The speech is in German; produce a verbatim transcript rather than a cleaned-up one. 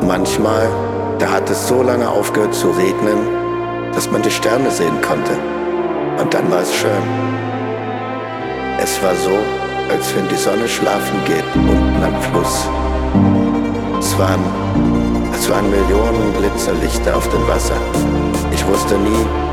manchmal, da hat es so lange aufgehört zu regnen, dass man die Sterne sehen konnte. Und dann war es schön. Es war so, als wenn die Sonne schlafen geht unten am Fluss. Es waren, es waren Millionen Blitzerlichter auf dem Wasser. Ich wusste nie,